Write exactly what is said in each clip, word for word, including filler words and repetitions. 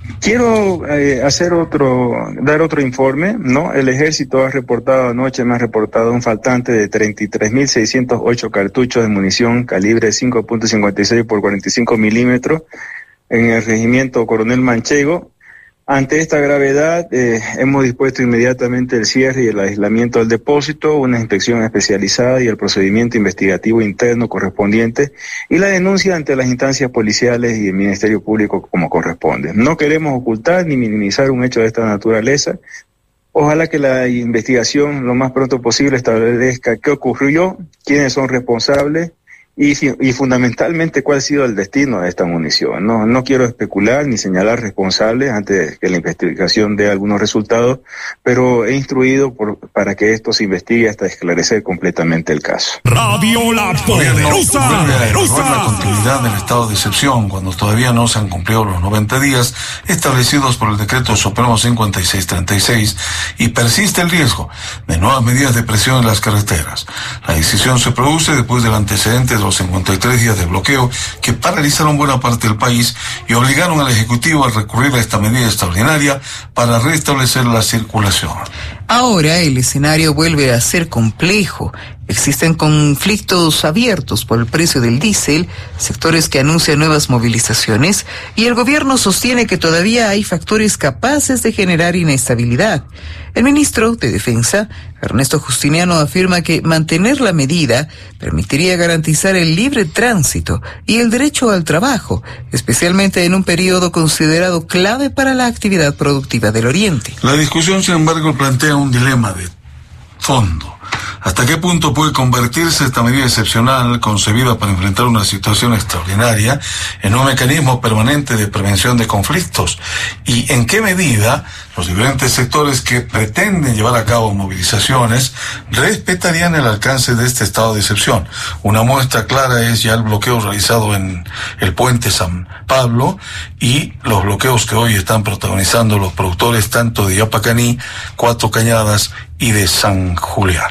Quiero eh, hacer otro, dar otro informe, ¿no? El ejército ha reportado anoche, me ha reportado un faltante de treinta y tres mil seiscientos ocho cartuchos de munición calibre cinco punto cincuenta y seis por cuarenta y cinco milímetros en el regimiento Coronel Manchego. Ante esta gravedad, eh, hemos dispuesto inmediatamente el cierre y el aislamiento del depósito, una inspección especializada y el procedimiento investigativo interno correspondiente y la denuncia ante las instancias policiales y el Ministerio Público como corresponde. No queremos ocultar ni minimizar un hecho de esta naturaleza. Ojalá que la investigación lo más pronto posible establezca qué ocurrió, quiénes son responsables Y, y fundamentalmente cuál ha sido el destino de esta munición. No, no quiero especular ni señalar responsables antes de que la investigación dé algunos resultados, pero he instruido por, para que esto se investigue hasta esclarecer completamente el caso. Radio La Poderosa. La continuidad del estado de excepción cuando todavía no se han cumplido los noventa días establecidos por el Decreto Supremo cincuenta y seis treinta y seis y persiste el riesgo de nuevas medidas de presión en las carreteras. La decisión se produce después del antecedente de los cincuenta y tres días de bloqueo que paralizaron buena parte del país y obligaron al Ejecutivo a recurrir a esta medida extraordinaria para restablecer la circulación. Ahora el escenario vuelve a ser complejo. Existen conflictos abiertos por el precio del diésel, sectores que anuncian nuevas movilizaciones y el gobierno sostiene que todavía hay factores capaces de generar inestabilidad. El ministro de Defensa, Ernesto Justiniano, afirma que mantener la medida permitiría garantizar el libre tránsito y el derecho al trabajo, especialmente en un periodo considerado clave para la actividad productiva del Oriente. La discusión, sin embargo, plantea un dilema de fondo. ¿Hasta qué punto puede convertirse esta medida excepcional, concebida para enfrentar una situación extraordinaria, en un mecanismo permanente de prevención de conflictos? ¿Y en qué medida los diferentes sectores que pretenden llevar a cabo movilizaciones respetarían el alcance de este estado de excepción? Una muestra clara es ya el bloqueo realizado en el puente San Pablo y los bloqueos que hoy están protagonizando los productores tanto de Yapacaní, Cuatro Cañadas y de San Julián.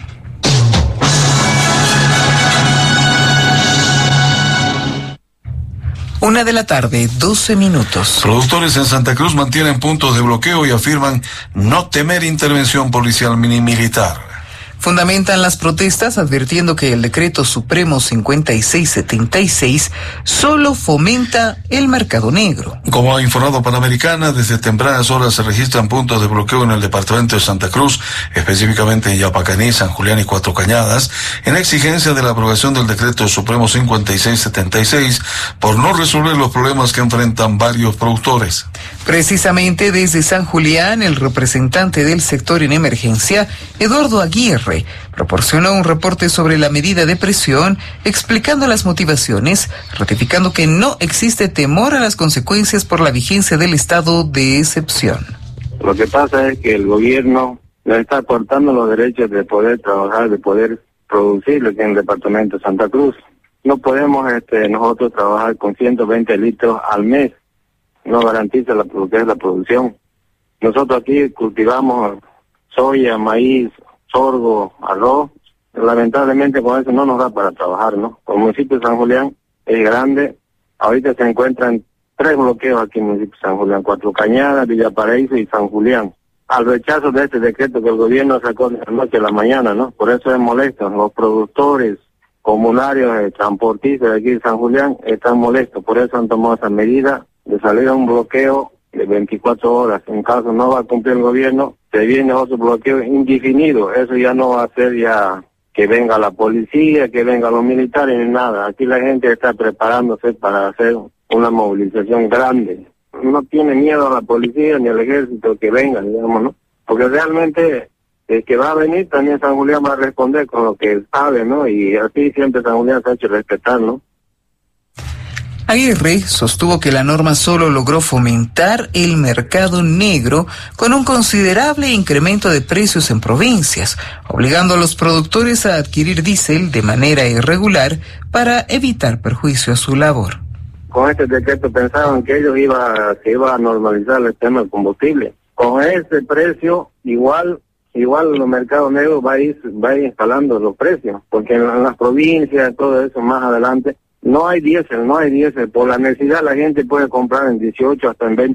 Una de la tarde, doce minutos. Productores en Santa Cruz mantienen puntos de bloqueo y afirman no temer intervención policial ni militar. Fundamentan las protestas advirtiendo que el Decreto Supremo cincuenta y seis setenta y seis solo fomenta el mercado negro. Como ha informado Panamericana, desde tempranas horas se registran puntos de bloqueo en el departamento de Santa Cruz, específicamente en Yapacaní, San Julián y Cuatro Cañadas, en exigencia de la aprobación del Decreto Supremo cincuenta y seis setenta y seis por no resolver los problemas que enfrentan varios productores. Precisamente desde San Julián, el representante del sector en emergencia, Eduardo Aguirre, proporcionó un reporte sobre la medida de presión, explicando las motivaciones, ratificando que no existe temor a las consecuencias por la vigencia del estado de excepción. Lo que pasa es que el gobierno nos está cortando los derechos de poder trabajar, de poder producir aquí en el departamento de Santa Cruz. No podemos este, nosotros trabajar con ciento veinte litros al mes. No garantiza la, lo que es la producción. Nosotros aquí cultivamos soya, maíz, sorgo, arroz. Lamentablemente con eso no nos da para trabajar, ¿no? El municipio de San Julián es grande. Ahorita se encuentran tres bloqueos aquí en el municipio de San Julián: Cuatro Cañadas, Villaparaíso y San Julián. Al rechazo de este decreto que el gobierno sacó de la noche a la mañana, ¿no? Por eso es molesto. Los productores comunarios, eh, transportistas de aquí de San Julián están molestos. Por eso han tomado esa medida de salir a un bloqueo de veinticuatro horas. En caso no va a cumplir el gobierno, se viene otro bloqueo indefinido. Eso ya no va a ser ya que venga la policía, que vengan los militares, ni nada. Aquí la gente está preparándose para hacer una movilización grande. No tiene miedo a la policía ni al ejército que vengan, digamos, ¿no? Porque realmente el que va a venir también San Julián va a responder con lo que él sabe, ¿no? Y así siempre San Julián se ha hecho respetar, ¿no? Aguirre sostuvo que la norma solo logró fomentar el mercado negro con un considerable incremento de precios en provincias, obligando a los productores a adquirir diésel de manera irregular para evitar perjuicio a su labor. Con este decreto pensaban que ellos iba, que iba a normalizar el tema del combustible. Con ese precio, igual igual los mercados negros va a ir, va a ir instalando los precios, porque en, en las provincias, todo eso más adelante, no hay diésel, no hay diésel. Por la necesidad la gente puede comprar en dieciocho hasta en veinte